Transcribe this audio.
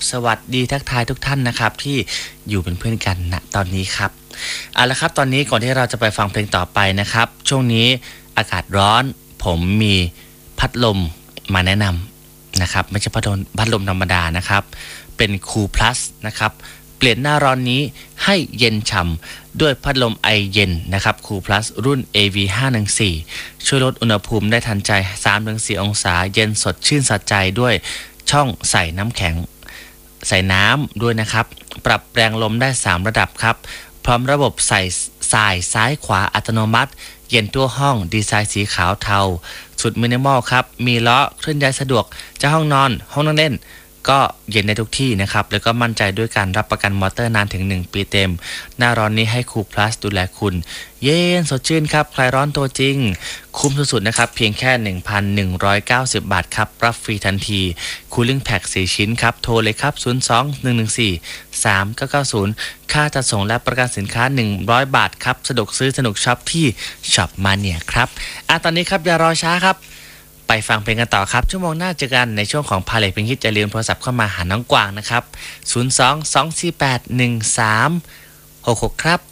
สวัสดีทักทายทุกท่านนะครับที่อยู่เป็นเพื่อนกันณตอนนี้ครับเอาละครับตอนนี้ก่อนที่เราจะไปฟังเพลงต่อไปนะครับช่วงนี้อากาศร้อนผมมีพัดลมมาแนะนำนะครับไม่ใช่พัดลมธรรมดานะครับเป็นคูลพลัสนะครับเปลี่ยนหน้าร้อนนี้ให้เย็นฉ่ำด้วยพัดลมไอเย็นนะครับคูลพลัสรุ่น AV514 ช่วยลดอุณหภูมิได้ทันใจ 3-4 องศาเย็นสดชื่นสะใจด้วยช่องใส่น้ำแข็งใส่น้ำด้วยนะครับปรับแรงลมได้3ระดับครับพร้อมระบบใส่สายซ้ายขวาอัตโนมัติเย็นทั่วห้องดีไซน์สีขาวเทาสุดมินิมอลครับมีล้อเคลื่อนย้ายสะดวกจะห้องนอนห้องนั่งเล่นก็เย็นในทุกที่นะครับแล้วก็มั่นใจด้วยการรับประกันมอเตอร์นานถึง1ปีเต็มหน้าร้อนนี้ให้คูลพลัสดูแลคุณเย็นสดชื่นครับคลายร้อนตัวจริงคุ้มสุดๆนะครับเพียงแค่ 1,190 บาทครับรับฟรีทันทีคูลิ่งแพ็ก4ชิ้นครับโทรเลยครับ02-114-3990ค่าจัดส่งและประกันสินค้า100บาทครับสะดวกซื้อสนุกช็อปที่ช็อปมาเนี่ยครับตอนนี้ครับอย่ารอช้าครับไปฟังเพลงกันต่อครับชั่วโมงหน้าเจอกันในช่วงของพาเลทเพลงฮิตจะลืมโทรศัพท์เข้ามาหาน้องกวางนะครับ02-248-1366ครับ